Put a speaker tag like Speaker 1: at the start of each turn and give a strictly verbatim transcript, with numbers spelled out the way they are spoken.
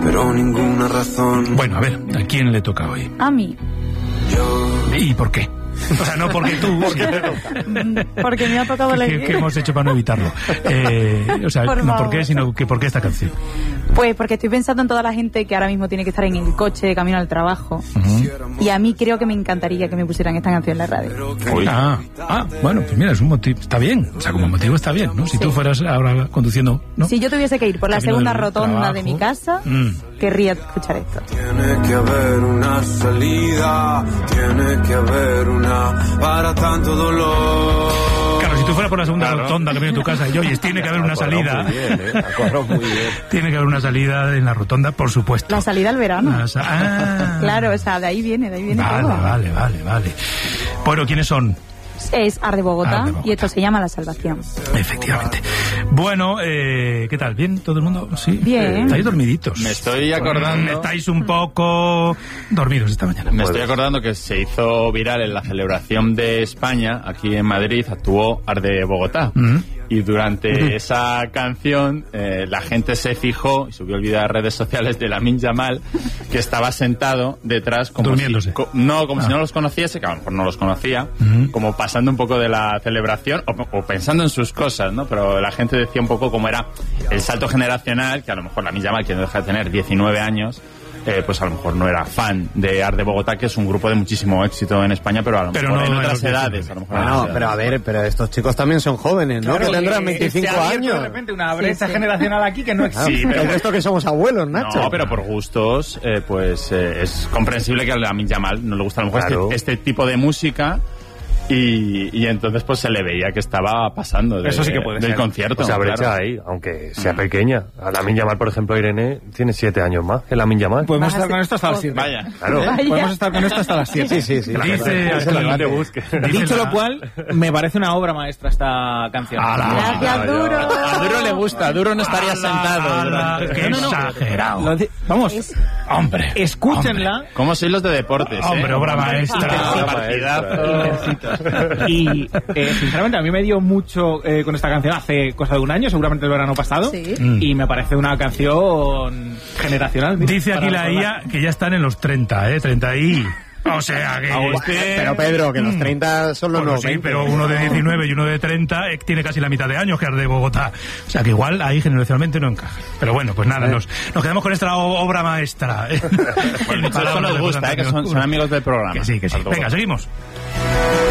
Speaker 1: pero ninguna razón.
Speaker 2: Bueno, a ver, ¿a quién le toca hoy?
Speaker 3: A mí.
Speaker 2: ¿Y por qué? O sea, no porque tú,
Speaker 3: porque me ha tocado elegir.
Speaker 2: ¿Qué, ¿Qué hemos hecho para no evitarlo? Eh, o sea,
Speaker 3: por
Speaker 2: no
Speaker 3: favor.
Speaker 2: por qué, sino que por qué esta canción.
Speaker 3: Pues porque estoy pensando en toda la gente que ahora mismo tiene que estar en el coche de camino al trabajo. Uh-huh. Y a mí creo que me encantaría que me pusieran esta canción en la radio.
Speaker 2: Ah, ah, bueno, pues mira, es un motivo, está bien. O sea, como motivo está bien, ¿no? Si sí. tú fueras ahora conduciendo, ¿no?
Speaker 3: Si yo tuviese que ir por la
Speaker 2: camino
Speaker 3: segunda rotonda
Speaker 2: trabajo.
Speaker 3: de mi casa, mm. querría escuchar esto.
Speaker 1: Tiene que haber una salida, tiene que haber una para tanto dolor.
Speaker 2: Claro, si tú fueras por la segunda claro. rotonda que viene tu casa y oyes, tiene que haber una salida.
Speaker 4: Muy bien, ¿eh? Muy bien.
Speaker 2: Tiene que haber una salida en la rotonda, por supuesto.
Speaker 3: La salida al verano.
Speaker 2: La sa- ah.
Speaker 3: Claro, o sea, de ahí viene, de ahí viene
Speaker 2: vale,
Speaker 3: todo.
Speaker 2: Vale, vale, vale. Bueno, ¿quiénes son?
Speaker 3: Es Arde Bogotá,
Speaker 2: Arde Bogotá
Speaker 3: y esto se llama La Salvación.
Speaker 2: Efectivamente. Bueno, eh, ¿qué tal? ¿Bien? ¿Todo el mundo? Sí.
Speaker 3: Bien.
Speaker 2: ¿Estáis dormiditos?
Speaker 5: Me estoy acordando...
Speaker 2: Estáis un poco dormidos esta mañana.
Speaker 5: Me estoy acordando que se hizo viral en la celebración de España, aquí en Madrid, actuó Arde Bogotá. Uh-huh. Y durante uh-huh. esa canción eh, la gente se fijó y subió el vídeo a las redes sociales de Lamine Yamal, que estaba sentado detrás como
Speaker 2: durmiéndose.
Speaker 5: Si, co- no, como ah. si no los conociese, que a lo mejor no los conocía, uh-huh. como pasando un poco de la celebración o, o pensando en sus cosas, ¿no? Pero la gente decía un poco cómo era el salto generacional, que a lo mejor Lamine Yamal, que no deja de tener diecinueve años, Eh, pues a lo mejor no era fan de Arde Bogotá, que es un grupo de muchísimo éxito en España, pero a lo
Speaker 2: pero
Speaker 5: mejor
Speaker 2: no
Speaker 5: en otras
Speaker 2: no
Speaker 5: edades. A lo mejor
Speaker 4: no, pero a ver, pero estos chicos también son jóvenes, ¿no?
Speaker 6: Claro,
Speaker 4: que tendrán
Speaker 6: que
Speaker 4: veinticinco
Speaker 6: se ha
Speaker 4: años.
Speaker 6: De repente una brecha
Speaker 3: sí, sí.
Speaker 6: generacional aquí que no existe.
Speaker 5: Sí, pero
Speaker 4: el resto que somos abuelos, Nacho.
Speaker 5: No, pero por gustos, eh, pues eh, es comprensible que a Lamine Yamal no le gusta a lo mejor
Speaker 4: claro.
Speaker 5: este, este tipo de música. Y, y entonces pues se le veía que estaba pasando de,
Speaker 6: Eso sí que puede
Speaker 5: del
Speaker 6: ser.
Speaker 5: concierto.
Speaker 4: O sea, brecha
Speaker 5: claro.
Speaker 4: ahí, aunque sea pequeña. A Lamine Yamal, por ejemplo, Irene tiene siete años más que Lamine Yamal.
Speaker 6: Podemos
Speaker 3: Vas
Speaker 6: estar
Speaker 3: a
Speaker 6: con esto hasta las siete.
Speaker 5: Vaya.
Speaker 4: Claro.
Speaker 3: Vaya.
Speaker 6: Podemos estar con esto hasta las siete.
Speaker 4: Sí, sí, sí.
Speaker 2: Dice
Speaker 4: Es el
Speaker 2: aquí-
Speaker 4: horario busque.
Speaker 6: Dicho
Speaker 2: la-
Speaker 6: lo cual, me parece una obra maestra esta canción.
Speaker 2: ¡Hala!
Speaker 3: Gracias, Duro.
Speaker 6: A Duro le gusta, Duro no estaría
Speaker 2: ¡Hala,
Speaker 6: sentado.
Speaker 2: hala!
Speaker 6: durante-
Speaker 2: ¡Qué
Speaker 6: No, no, no.
Speaker 2: exagerado!
Speaker 6: Lo di- Vamos,
Speaker 3: Es-
Speaker 2: Hombre.
Speaker 6: escúchenla.
Speaker 5: ¿Cómo sois los de deportes?
Speaker 2: Hombre,
Speaker 5: eh?
Speaker 2: obra maestra.
Speaker 5: Intenso,
Speaker 4: Obra
Speaker 5: partidazo.
Speaker 6: Y eh, sinceramente a mí me dio mucho eh, con esta canción hace cosa de un año, seguramente el verano pasado.
Speaker 3: Sí.
Speaker 2: Mm.
Speaker 6: Y me parece una canción generacional. mira,
Speaker 2: Dice aquí
Speaker 6: para
Speaker 2: la
Speaker 6: recordar.
Speaker 2: I A que ya están en los treinta, ¿eh? treinta y... O sea que...
Speaker 4: Este... Pero Pedro, que los treinta son los
Speaker 2: Bueno,
Speaker 4: nuevos
Speaker 2: sí,
Speaker 4: veinte.
Speaker 2: pero uno de diecinueve y uno de treinta eh, tiene casi la mitad de años que Arde Bogotá. O sea que igual ahí generacionalmente no encaja. Pero bueno, pues nada, nos, nos quedamos con esta o- obra maestra.
Speaker 5: Bueno, eso nos gusta, eh, que son, son amigos del programa.
Speaker 2: Que sí, que sí.
Speaker 5: Arde
Speaker 2: Venga,
Speaker 5: Bogotá.
Speaker 2: seguimos.